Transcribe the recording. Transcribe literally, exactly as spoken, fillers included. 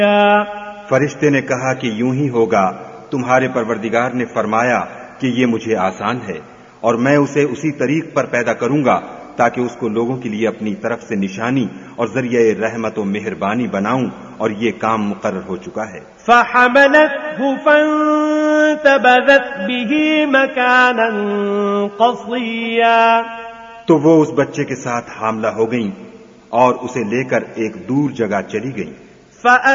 फरिश्ते ने कहा कि यूं ही होगा। तुम्हारे परवरदिगार ने फरमाया कि ये मुझे आसान है और मैं उसे उसी तरीक पर पैदा करूंगा ताकि उसको लोगों के लिए अपनी तरफ से निशानी और जरिए रहमत और मेहरबानी बनाऊं, और ये काम मुकर्रर हो चुका है। फहमलतहु फंतबज़त बिही मकानन क़सिया, तो वो उस बच्चे के साथ हामला हो गईं और उसे लेकर एक दूर जगह चली गईं।